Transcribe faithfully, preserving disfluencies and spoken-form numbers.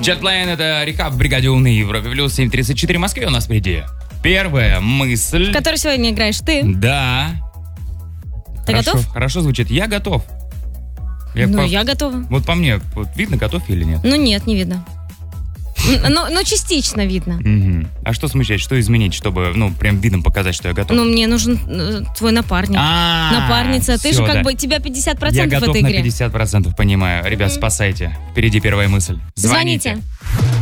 Jetline — это рекап в бригаде Уны. Европе плюс семь тридцать четыре в Москве у нас впереди. Первая мысль. В которой сегодня играешь ты. Да. Ты Хорошо, готов? Хорошо звучит. Я готов. Я ну, по... я готова. Вот по мне, вот видно, готов или нет? Ну, нет, не видно. Но, но частично видно. Угу. А что смущать, что изменить, чтобы, ну, прям видом показать, что я готов? Ну, мне нужен э, твой напарник. А-а-а, Напарница. Ты всё, же как да. бы, тебя пятьдесят процентов я в готов этой на игре. пятьдесят процентов, понимаю. Ребят, спасайте. Впереди первая мысль. Звоните. Звоните.